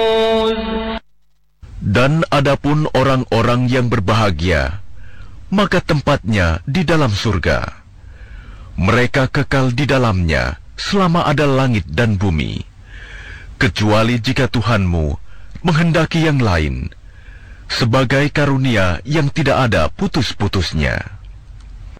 Dan adapun orang-orang yang berbahagia, maka tempatnya di dalam surga. Mereka kekal di dalamnya selama ada langit dan bumi, kecuali jika Tuhanmu menghendaki yang lain, sebagai karunia yang tidak ada putus-putusnya.